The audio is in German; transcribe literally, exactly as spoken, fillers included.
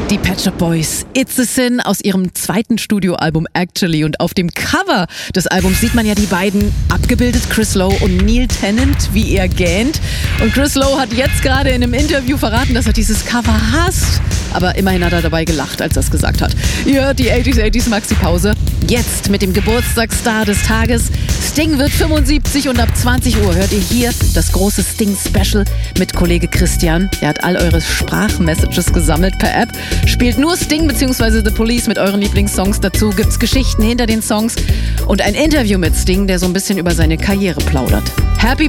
Die Pet Shop Boys, It's a Sin aus ihrem zweiten Studioalbum Actually. Und auf dem Cover des Albums sieht man ja die beiden abgebildet, Chris Lowe und Neil Tennant, wie er gähnt. Und Chris Lowe hat jetzt gerade in einem Interview verraten, dass er dieses Cover hasst. Aber immerhin hat er dabei gelacht, als er es gesagt hat. Ihr hört die achtziger achtziger Maxi-Pause. Jetzt mit dem Geburtstagsstar des Tages. Sting wird fünfundsiebzig und ab zwanzig Uhr hört ihr hier das große Sting-Special mit Kollege Christian. Er hat all eure Sprachmessages gesammelt per App. Spielt nur Sting bzw. The Police mit euren Lieblingssongs. Dazu gibt's Geschichten hinter den Songs und ein Interview mit Sting, der so ein bisschen über seine Karriere plaudert. Happy